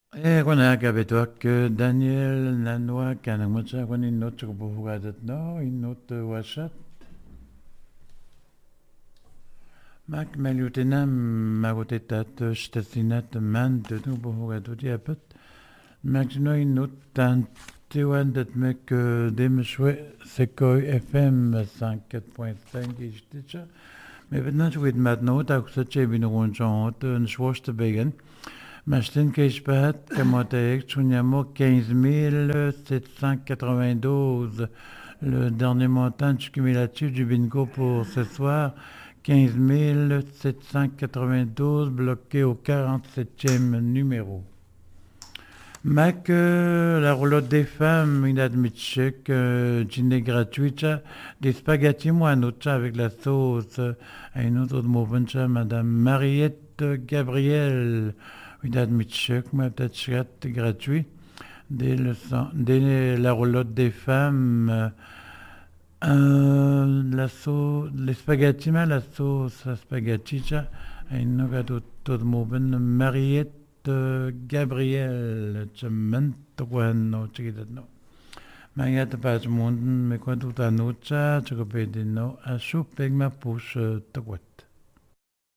Rona gabetoak Daniel Nanoa kanangmutsa kwan inot buhugadat no inot washat mak meliutena magotetat stasinat man de no buhugadut yapet mak no inot tan tewan dat mek demshwe Sekoy FM 104.5 istitsa mais maintenant je vais maintenant ta kusatche binonjon un schwoste begen Machelin Keishpat, Kamotaek, Chunyamo 15 792. Le dernier montant cumulatif du bingo pour ce soir, 15 792, bloqué au 47e numéro. Mac, la roulotte des femmes, inadmissible, dîner gratuit, des spaghettis moinoucha avec la sauce, à une autre de Madame Mariette Gabriel. Inadmissible, mais peut-être gratuit. Dès la roulotte des femmes, les spaghettis, mais la sauce, la spaghetti, à une autre de Mariette Gabriel, Cemento, Chiquitano. Mayat Pazmunden, me quanto tanucha, Chocopedino, a su pegma push, Toquat.